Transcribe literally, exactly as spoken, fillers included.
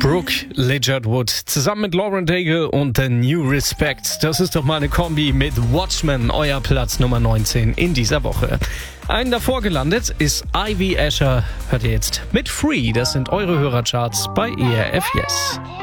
Brooke Ligertwood zusammen mit Lauren Daigle und The New Respect. Das ist doch mal eine Kombi mit Watchmen, euer Platz Nummer neunzehn in dieser Woche. Einen davor gelandet ist Ivy Asher. Hört ihr jetzt mit Free. Das sind eure Hörercharts bei E R F Yes.